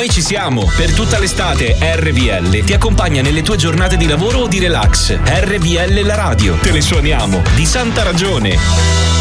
Noi ci siamo. Per tutta l'estate RVL ti accompagna nelle tue giornate di lavoro o di relax. RVL la radio. Te ne suoniamo di santa ragione.